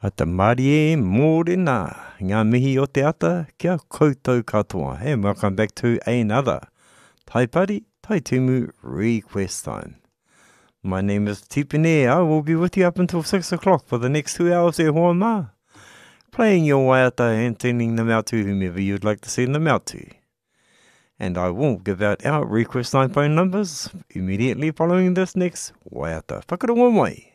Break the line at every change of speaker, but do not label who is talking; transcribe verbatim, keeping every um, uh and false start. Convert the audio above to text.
Ata Māori e mōrena, ngā mihi o te ata, kia koutou katoa. And welcome back to another Tai Pari, Tai Tumu Request Time. My name is Tipene. I will be with you up until six o'clock for the next two hours e hoa mā. Playing your waiata and sending them out to whomever you'd like to send them out to. And I will give out our Request Time phone numbers immediately following this next waiata. Whakarongo mai.